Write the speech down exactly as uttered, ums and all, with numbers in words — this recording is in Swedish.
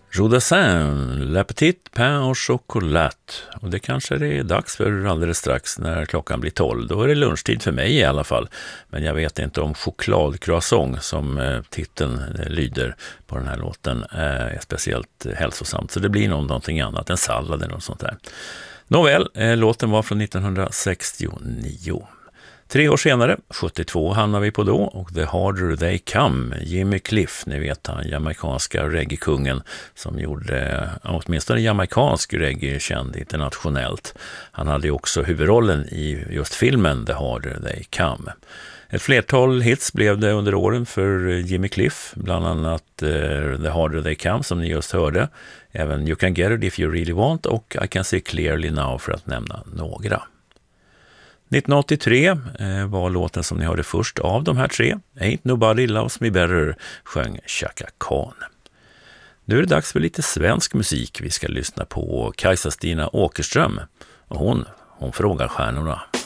Jodassin, Le Petit Pain au Chocolat. Och det kanske det är dags för alldeles strax när klockan blir tolv. Då är det lunchtid för mig i alla fall. Men jag vet inte om chokladcroissant som eh, titeln eh, lyder på den här låten eh, är speciellt eh, hälsosamt. Så det blir nog någonting annat, en sallad eller något sånt där. Nåväl, eh, låten var från nittonhundrasextionio. Tre år senare, sjuttiotvå, hamnar vi på då, och The Harder They Come, Jimmy Cliff, ni vet han, jamaikanska reggae-kungen som gjorde åtminstone jamaikansk reggae känd internationellt. Han hade ju också huvudrollen i just filmen The Harder They Come. Ett flertal hits blev det under åren för Jimmy Cliff, bland annat uh, The Harder They Come som ni just hörde, även You Can Get It If You Really Want och I Can See Clearly Now för att nämna några. nittonhundraåttiotre eh, var låten som ni hörde först av de här tre. Ain't Nobody Loves Me Better sjöng Chaka Khan. Nu är det dags för lite svensk musik. Vi ska lyssna på Kajsa Stina Åkerström och hon, hon frågar stjärnorna.